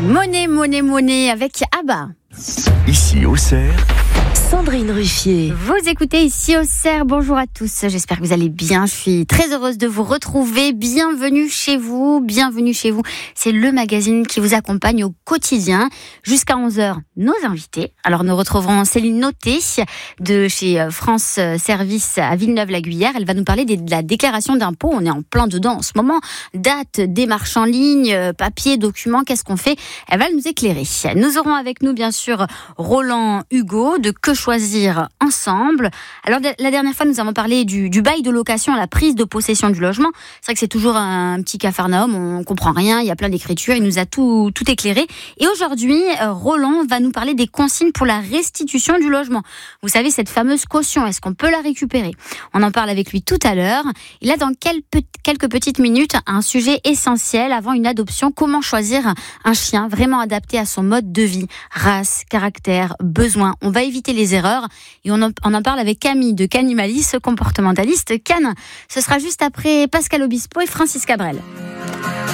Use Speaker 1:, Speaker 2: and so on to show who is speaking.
Speaker 1: Monnaie avec Abba.
Speaker 2: Ici Auxerre,
Speaker 3: Sandrine Ruffier.
Speaker 1: Vous écoutez Ici Auxerre, bonjour à tous, j'espère que vous allez bien, je suis très heureuse de vous retrouver, bienvenue chez vous, c'est le magazine qui vous accompagne au quotidien, jusqu'à 11h, nos invités. Alors nous retrouverons Céline Noté de chez France Service à Villeneuve-la-Guyère, elle va nous parler de la déclaration d'impôt, on est en plein dedans en ce moment, date, démarche en ligne, papier, documents, qu'est-ce qu'on fait? Elle va nous éclairer. Nous aurons avec nous bien sûr Roland Hugo de Que choisir ensemble. Alors la dernière fois nous avons parlé du bail de location à la prise de possession du logement. C'est vrai que c'est toujours un petit capharnaüm, on comprend rien, il y a plein d'écritures, il nous a tout éclairé. Et aujourd'hui, Roland va nous parler des consignes pour la restitution du logement. Vous savez, cette fameuse caution, est-ce qu'on peut la récupérer? On en parle avec lui tout à l'heure. Il a dans quelques petites minutes un sujet essentiel avant une adoption. Comment choisir un chien vraiment adapté à son mode de vie, race, caractère, besoins. On va éviter les erreurs et on en parle avec Camille de Canimalis, comportementaliste canin. Ce sera juste après Pascal Obispo et Francis Cabrel.